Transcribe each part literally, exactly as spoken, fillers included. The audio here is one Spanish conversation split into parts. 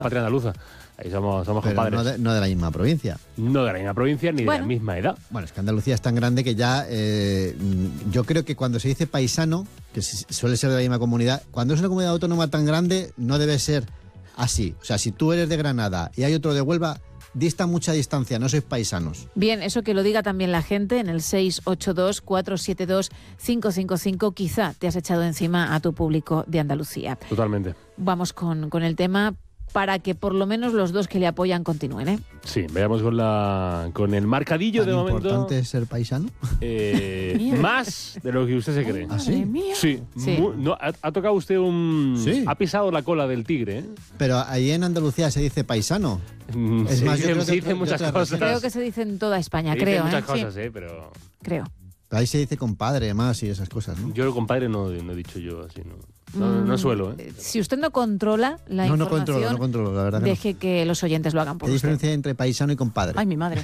patria andaluza. Ahí somos, somos Pero compadres. no de, no de la misma provincia. No de la misma provincia ni Bueno. de la misma edad. Bueno, es que Andalucía es tan grande que ya eh, yo creo que cuando se dice paisano, que suele ser de la misma comunidad, cuando es una comunidad autónoma tan grande no debe ser así. O sea, si tú eres de Granada y hay otro de Huelva, dista mucha distancia, no sois paisanos. Bien, eso que lo diga también la gente en el seis ocho dos, cuatro siete dos, cinco cinco cinco. Quizá te has echado encima a tu público de Andalucía. Totalmente. Vamos con, con el tema para que por lo menos los dos que le apoyan continúen, ¿eh? Sí, veamos con la con el marcadillo ¿Tan de momento. importante es ser paisano? Eh, más de lo que usted se cree. ¿Ah, sí? Sí. Sí. Mu- no, ha, ha tocado usted un... Sí. Ha pisado la cola del tigre, ¿eh? Pero ahí en Andalucía se dice paisano. Mm, Es se más, yo dicen, creo se que dicen de muchas otras cosas. Creo que se dice en toda España, Se dicen creo, muchas ¿eh? cosas, Sí, ¿eh? Pero creo. Ahí se dice compadre más y esas cosas, ¿no? yo, compadre, no, no he dicho yo así, ¿no? No, Mm, no suelo, ¿eh? Si usted no controla la No, no información, controlo, no controlo, la verdad que no. deje que los oyentes lo hagan por ¿Qué usted. diferencia hay entre paisano y compadre? Ay, mi madre.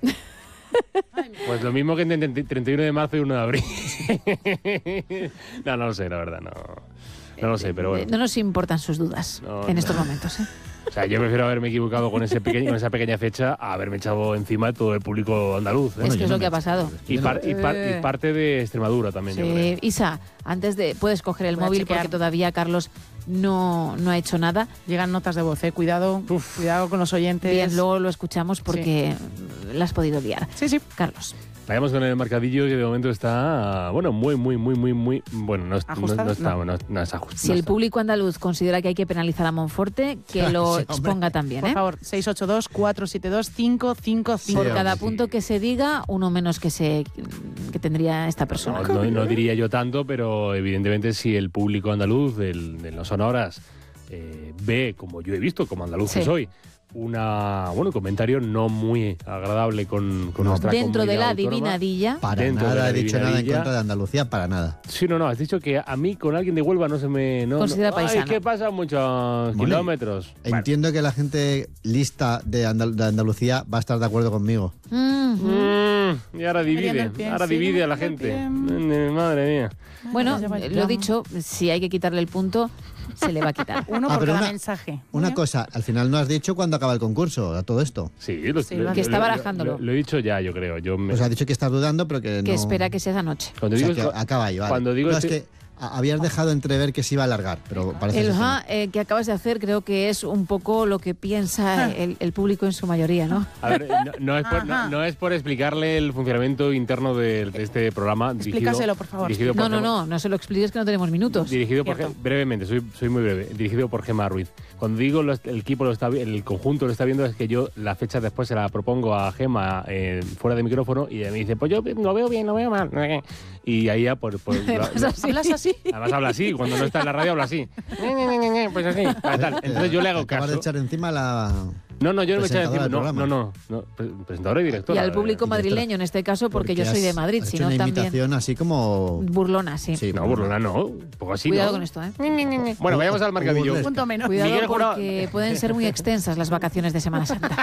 Pues lo mismo que entre treinta y uno de marzo y uno de abril. no, no lo sé, la verdad, no. No lo sé, pero bueno. No nos importan sus dudas No, en no. estos momentos, ¿eh? O sea, yo prefiero haberme equivocado con, ese pequeño, con esa pequeña fecha a haberme echado encima de todo el público andaluz. ¿eh? es que yo es no lo que me- ha pasado. Y, par- y, par- y parte de Extremadura también, yo Sí. creo. Isa, antes de... Puedes coger el Voy a móvil chequear. porque todavía Carlos no, no ha hecho nada. Llegan notas de voz, ¿eh? Cuidado, cuidado con los oyentes. Bien, luego lo escuchamos porque la has podido liar. Sí, sí. Carlos. Vayamos con el marcadillo que de momento está, bueno, muy, muy, muy, muy, muy... Bueno, no, es- no, ¿Ajustado? no está, No. no, no es ajustado. Si el público andaluz considera que hay que penalizar a Monforte, que lo Sí, hombre. exponga también, Por ¿eh? favor, seis ocho dos, cuatro siete dos, cinco cinco cinco. Por Sí, cada hombre, punto sí. que se diga, uno menos que se que tendría esta persona. No, no- no diría yo tanto, pero evidentemente si el público andaluz del- de los Sonoras eh, ve, como yo he visto, como andaluz que Sí. soy, una, bueno, un comentario no muy agradable con, con No. nuestra Dentro de comunidad la autónoma. adivinadilla. Para Dentro de nada la he dicho nada en adivinadilla. contra de Andalucía, para nada. Sí, no, no, has dicho que a mí con alguien de Huelva no se me... No, Considera no, paisano. Ay, que pasa muchos Bueno, kilómetros. Bueno. Entiendo que la gente lista de, Andal- de Andalucía va a estar de acuerdo conmigo. Mm. Mm, y ahora divide, Metiendo el pie, ahora sí, divide a la metiendo gente. el Mm, Madre mía. Bueno, Vaya, vaya. lo he dicho, si hay que quitarle el punto, se le va a quitar. Uno Ah, por pero cada una- mensaje. Una Muy cosa, al final no has dicho cuándo acaba el concurso, a todo esto. Sí, lo, Sí, lo- lo- Que está lo- barajándolo. Lo, lo he dicho ya, yo creo. Yo me- Pues has dicho que estás dudando, pero que no... Que espera que sea esa noche. cuando O sea, digo que acaba ahí, vale. cuando digo No, este- es que a- habías dejado entrever que se iba a alargar, pero parece El ser que no. ja eh, que acabas de hacer creo que es un poco lo que piensa el, el público en su mayoría, ¿no? A ver, no, no es por, no, Ajá. no es por explicarle el funcionamiento interno de, de este programa. dirigido- Explícaselo, por favor. dirigido No, por no, Gemma- no, no se lo expliques que no tenemos minutos. Dirigido por Cierto. Ge- brevemente, soy, soy muy breve. Dirigido por Gemma Ruiz. Cuando digo lo- el equipo lo está, vi- el conjunto lo está viendo es que yo la fecha después se la propongo a Gemma eh, fuera de micrófono y ella me dice, pues yo lo veo bien, lo veo mal. Y ahí ya por, por- lo- lo- ¿Hablas así? además habla así, cuando no está en la radio habla así. Pues así, tal. Entonces yo le hago Acabas de caso. echar encima la... No, no, yo no me eché presentadora encima. del No, no, programa. no, no. Pre- Presentadora y Y directora. al público Eh, madrileño en este caso, porque, yo soy de has- Madrid, has hecho sino una también imitación así como... burlona, sí. Sí, No, burlona no. Un poco así, Cuidado ¿no? con esto, ¿eh? Bueno, vayamos al marcadillo. burlesca. Punto menos. Cuidado Miguel Jurado- porque pueden ser muy extensas las vacaciones de Semana Santa.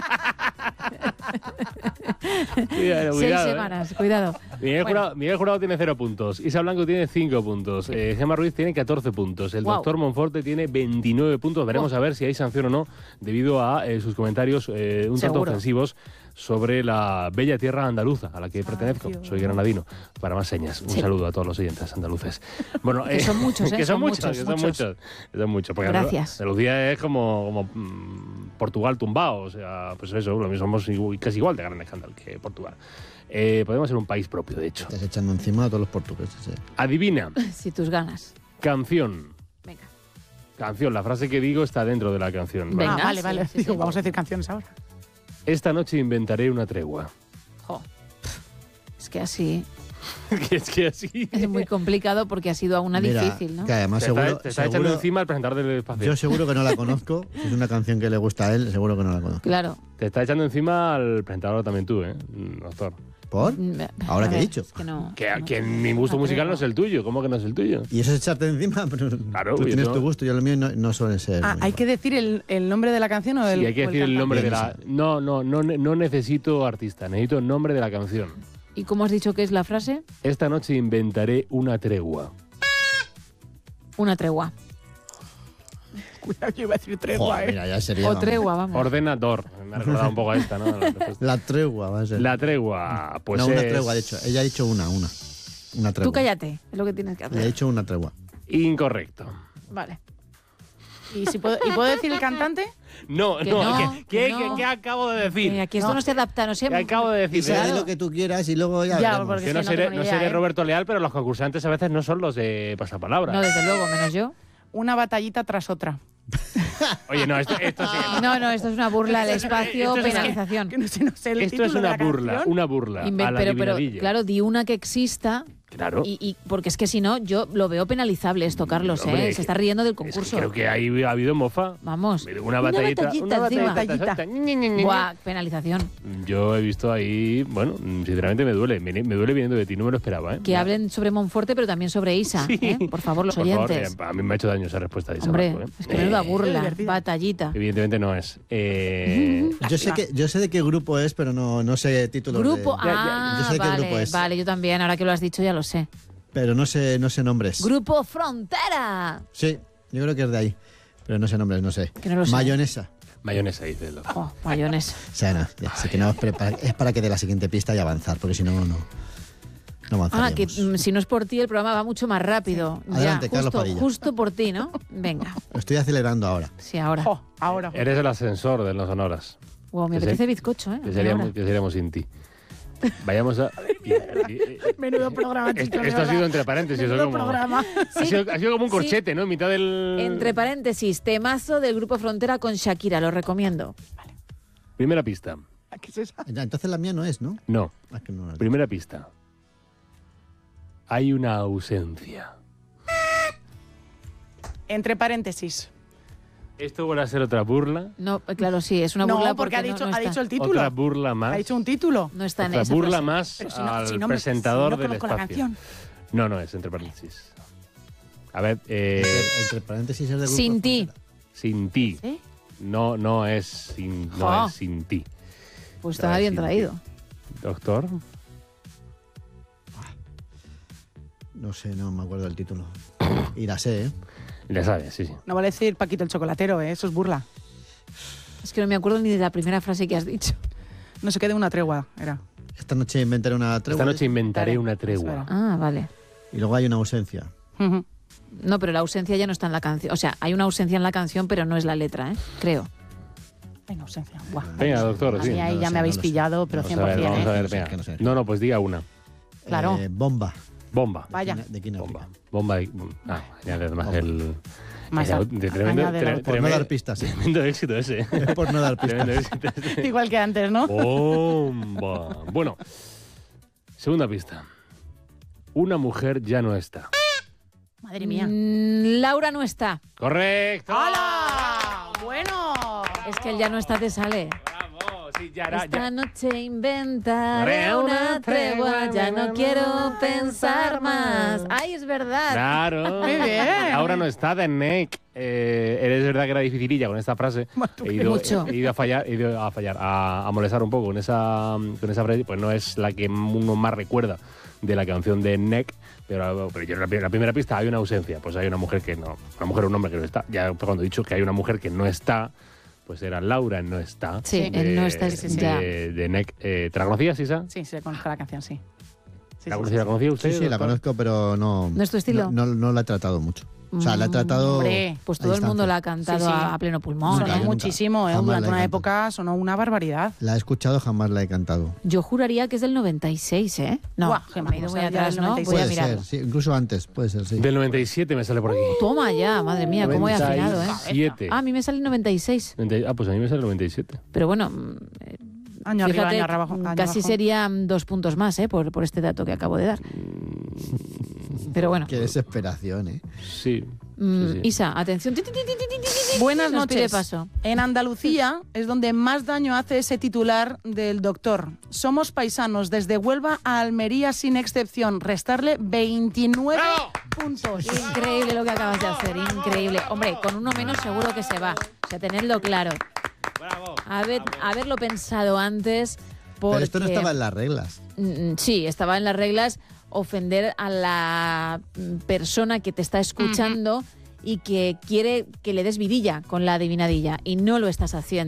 Cuidado, Seis cuidado, ¿eh? semanas, cuidado. Miguel, Bueno. Jurado, Miguel Jurado tiene cero puntos. Isa Blanco tiene cinco puntos. Eh, Gemma Ruiz tiene catorce puntos. El Guau. doctor Monforte tiene veintinueve puntos. Veremos Oh. a ver si hay sanción o no debido a eh, sus comentarios eh, un tanto Seguro. ofensivos sobre la bella tierra andaluza a la que pertenezco. Dios. Soy granadino. Para más señas, un Sí. saludo a todos los oyentes andaluces. Bueno, Que son muchos, ¿eh? que son, Son muchos, muchos, que son muchos. muchos. Que son muchos. Porque Gracias. Andalucía es como, como mm, Portugal tumbado. O sea, pues eso, lo mismo somos igual- casi igual de grande escándalo que Portugal. Eh, podemos ser un país propio, de hecho. Estás echando encima a todos los portugueses. ¿eh? Adivina, Si tus ganas. canción. Venga. Canción, la frase que digo está dentro de la canción. Venga. Ah, vale, sí, vale. sí, Digo, sí. vamos a decir canciones ahora. Esta noche inventaré una tregua. Jo. Es que así Que es que así... es muy complicado porque ha sido a una Mira, difícil, ¿no? que además Te seguro... está, te está seguro- echando encima el presentador del espacio. Yo seguro que no la conozco. Si es una canción que le gusta a él, seguro que no la conozco. Claro. Te está echando encima al presentador también tú, ¿eh, doctor? ¿Por? Mm, Ahora a que he ver, dicho. es que no, Que, no. que mi gusto Una musical no es tregua. el tuyo. ¿Cómo que no es el tuyo? Y eso es echarte encima, pero Claro, tú yo tienes no- tu gusto, yo lo mío no, no suele ser. Ah, ¿hay que decir el, el nombre de la canción o el Sí, hay que o decir el cantante? nombre de Bien, la... No, no, no, ne- no necesito artista, necesito el nombre de la canción. ¿Y cómo has dicho que es la frase? Esta noche inventaré una tregua. Una tregua. Cuidado, yo iba a decir tregua, Joder, ¿eh? mira, ya sería... O vamos. tregua, vamos. Ordenador. Me ha recordado un poco a esta, ¿no? La, La tregua va a ser. la tregua, pues no, una es tregua, de hecho. Ella ha dicho una, una. Una tregua. Tú cállate, es lo que tienes que Le ha hacer. dicho una tregua. incorrecto. Vale. ¿Y, si puedo, ¿Y puedo decir el cantante? No, Que no, no, ¿qué, qué, que no. qué- qué acabo de decir? Eh, aquí esto no. se adapta, no sé. ¿Qué acabo de Y decir? será Claro. de lo que tú quieras y luego ya, Ya, veremos. porque- Yo no Sí, no seré, tengo ni no idea, seré ¿eh? Roberto Leal, pero los concursantes a veces no son los de pasapalabra. No, desde luego, menos yo. Una batallita tras otra. Oye, no, esto, esto sí. No, no, esto es una burla al espacio, Esto es- penalización. Que no sé, no sé el Esto es título de una la burla, canción. una burla. Inve- a la pero, pero, adivinadilla. claro, di una que exista. Claro. Y, y- porque es que si no, yo lo veo penalizable esto, Carlos, Hombre, ¿eh? es Se que- está riendo del Es que concurso. creo que ahí ha habido mofa. Vamos. Una batallita. batallita Una encima. batallita. Batallita. Ñe, Ñe, Ñe. Buah, penalización. Yo he visto ahí, bueno, sinceramente me duele, me, me duele viniendo de ti, no me lo esperaba, ¿eh? Que hablen sobre Monforte, pero también sobre Isa, Sí. ¿eh? Por favor, los Por favor, oyentes. que a mí me ha hecho daño esa respuesta de Isa Hombre, Marco, ¿eh? es que menuda burla, divertida. batallita. Evidentemente no es. Eh, Yo sé, que, yo sé de qué grupo es, pero no, no sé títulos. Grupo, de, Ya, ya, ah, yo sé de qué vale, grupo es. vale, yo también, ahora que lo has dicho ya lo sé. Pero no sé, no sé nombres. Grupo Frontera. Sí, yo creo que es de ahí. Pero no sé nombres, no sé. Que no lo sé. Mayonesa. mayonesa, dice el doctor. Oh, mayones. O sea, no, ya, así que no, es para, es para que dé la siguiente pista y avanzar, porque si no, no, no Ah, que avanzaríamos. mm, si no es por ti el programa va mucho más rápido. Ya, Adelante, Carlos justo, Padilla. justo por ti, ¿no? Venga, Lo estoy acelerando ahora. sí, ahora. Jo, ahora. Eres el ascensor de los sonoras. Wow, me que apetece se- bizcocho, ¿eh? Que A seríamos, mí ahora. que seríamos sin ti. Vayamos a... y- y- Menudo programa, esto, chicos. de esto ha verdad. sido entre paréntesis. Eso Menudo como, programa. ha, sido, ha sido como un Sí. corchete, ¿no? En mitad del... Entre paréntesis, temazo del Grupo Frontera con Shakira, lo recomiendo. Primera pista. ¿Qué es esa? Ya, entonces la mía no es, ¿no? No. Ah, que no la- Primera pista. Hay una ausencia. Entre paréntesis. Esto vuelve a ser otra burla. No, eh, claro, sí, es una no, burla porque ha no- dicho, no ha está, dicho el título. Otra burla más. Ha dicho un título. no está en otra esa burla frase. más Pero si no, al si no me- presentador si no del conozco la espacio. canción. No, no, es entre paréntesis. A ver, eh, Entre, entre paréntesis es de grupo. Sin ti. sin ti. ¿Sí? No, no es sin, no Jo. es sin ti. Pues Estaba estaba bien sin traído. Doctor, No sé, no me acuerdo del título. Y la sé, ¿eh? le sabes, sí, sí. No vale decir Paquito el chocolatero, ¿eh? Eso es burla. Es que no me acuerdo ni de la primera frase que has dicho. No se quede una tregua, era. Esta noche inventaré una tregua. Esta noche inventaré Vale, una eso tregua. era. Ah, vale. Y luego hay una ausencia. Ujú. No, pero la ausencia ya no está en la canción. O sea, hay una ausencia en la canción, pero no es la letra, ¿eh? Creo. Ay, no, ausencia. Buah. Venga, doctor, A sí. mí ahí no lo ya sé, me habéis no lo sé. pillado, pero Vamos a Vamos a ver, cien por cien, vamos a ¿eh? ver, No sé, venga. que no sé. No, no, pues diga una. Claro. Eh, bomba. Bomba. Vaya. De Kino Bomba. África. Bomba. de- Ah, añade además Bomba. el... Más el- a- de tremendo, añádelo. tre- Por no tremendo- dar pistas. ¿eh? Tremendo éxito ese. Por no dar Tremendo pistas. éxito ese. Igual que antes, ¿no? Bomba. Bueno, segunda pista. Una mujer ya no está. Madre mía. Mm, Laura no está. ¡Correcto! ¡Hala! Bueno. Es que el ya no está te sale. ¡Bravo! Sí, ya era, Esta ya. noche inventaré Haré una una tregua, tregua, ya no na, quiero na, pensar na, más. na. ¡Ay, es verdad! Claro. Muy bien. Ahora no está de Nick. Eh, es verdad que era dificililla con esta frase. He ido, Mucho. he ido a fallar, he ido a fallar, a, a molestar un poco con esa, con esa frase. Pues no es la que uno más recuerda de la canción de Nick. Pero, pero yo en la, pri- la primera pista hay una ausencia. Pues hay una mujer que no, una mujer o un hombre que no está. Ya cuando he dicho que hay una mujer que no está, pues era Laura no está. Sí, de, el no está es de, ya. de Nick. Eh, ¿Te la conocías, Isa? Sí, sí, conozco la canción, sí. Sí, ¿La, sí, conocía, sí, ¿La sí. conocía usted? Sí, sí, la doctor? conozco, pero no. ¿No es tu estilo? No, no, no la he tratado mucho. O sea, la he tratado. Hombre, Pues a todo el mundo distancia. la ha cantado Sí, sí. A, a pleno pulmón. Nunca, Sonó ¿eh? yo nunca. muchísimo, ¿eh? Jamás Durante la he una cantado. época sonó una barbaridad. La he escuchado, jamás la he cantado. Yo juraría que es del noventa y seis, ¿eh? No, Buah, Gemma, me he ido no muy sabía atrás, del ¿no? noventa y seis. Voy a Puede ser, mirarlo. sí, incluso antes, puede ser, sí. Del noventa y siete me sale por aquí. Toma ya, madre mía, cómo he afinado, ¿eh? noventa y siete. Ah, a mí me sale el noventa y seis. Ah, pues a mí me sale el noventa y siete. Pero bueno, mm, eh, Año arriba, fíjate, año abajo. año casi abajo. serían dos puntos más, ¿eh? Por, por este dato que acabo de dar. Pero bueno. Qué desesperación, ¿eh? Sí. Mm, sí, sí. Isa, atención. Ti, ti, ti, ti, ti, ti, ti, ti, Buenas nos pide noches. paso. En Andalucía es donde más daño hace ese titular del doctor. Somos paisanos desde Huelva a Almería sin excepción. Restarle veintinueve puntos. Increíble lo que acabas de hacer, increíble. Hombre, con uno menos seguro que se va. O sea, tenedlo claro. Bravo. Haber, haberlo pensado antes. Porque, Pero esto no estaba en las reglas. Mm, Sí, estaba en las reglas ofender a la mm, persona que te está escuchando y que quiere que le des vidilla con la adivinadilla y no lo estás haciendo.